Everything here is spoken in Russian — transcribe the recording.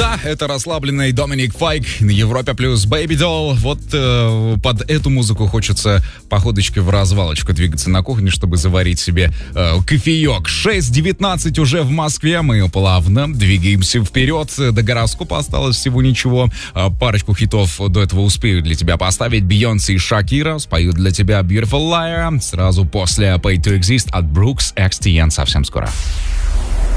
Да, это расслабленный Доминик Файк на Европе плюс Baby Doll. Вот под эту музыку хочется походочкой в развалочку двигаться на кухне, чтобы заварить себе кофеек. 6:19 уже в Москве. Мы плавно двигаемся вперед. До гороскопа осталось всего ничего. Парочку хитов до этого успею для тебя поставить. Бейонсе и Шакира споют для тебя Beautiful Liar. Сразу после Pay to Exist от Brooks XTN совсем скоро.